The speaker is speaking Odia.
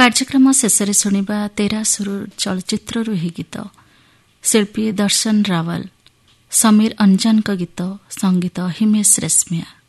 କାର୍ଯ୍ୟକ୍ରମ ଶେଷରେ ଶୁଣିବା ତେରା ସୁରୁର ଚଳଚ୍ଚିତ୍ରରୁ ଏହି ଗୀତ। ଶିଳ୍ପୀ ଦର୍ଶନ ରାୱଲ, ସମୀର ଅଞ୍ଜନଙ୍କ ଗୀତ, ସଙ୍ଗୀତ ହିମେଶ ରେଶମିଆ।